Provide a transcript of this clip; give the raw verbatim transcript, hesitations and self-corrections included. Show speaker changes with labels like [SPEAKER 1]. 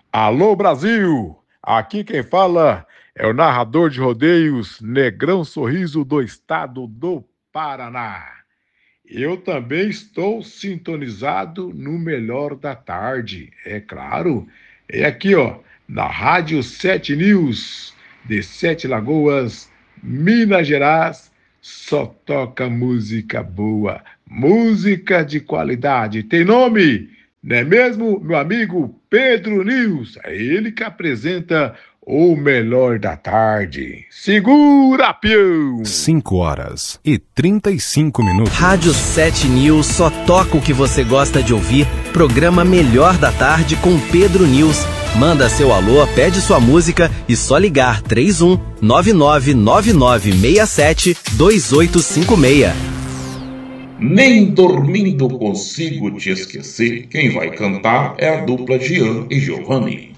[SPEAKER 1] Alô Brasil, aqui quem fala é o narrador de rodeios Negrão Sorriso do estado do Paraná. Eu também estou sintonizado no melhor da tarde, é claro. É aqui, ó, na Rádio Sete News, de Sete Lagoas, Minas Gerais, só toca música boa, música de qualidade. Tem nome? Não é mesmo, meu amigo Pedro News? É ele que apresenta o melhor da tarde. Segura, pião!
[SPEAKER 2] cinco horas e trinta e cinco minutos.
[SPEAKER 3] Rádio Sete News só toca o que você gosta de ouvir. Programa Melhor da Tarde com Pedro News. Manda seu alô, pede sua música e só ligar três um nove nove nove nove seis sete dois oito cinco seis.
[SPEAKER 4] Nem dormindo consigo te esquecer. Quem vai cantar é a dupla Jean e Giovanni.